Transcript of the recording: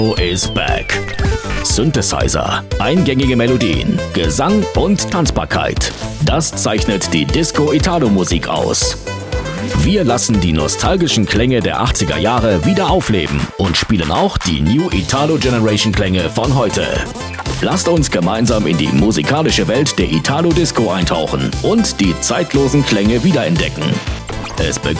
is back. Synthesizer, eingängige Melodien, Gesang und Tanzbarkeit. Das zeichnet die Disco-Italo-Musik aus. Wir lassen die nostalgischen Klänge der 80er Jahre wieder aufleben und spielen auch die New Italo Generation Klänge von heute. Lasst uns gemeinsam in die musikalische Welt der Italo-Disco eintauchen und die zeitlosen Klänge wiederentdecken. Es begrüßt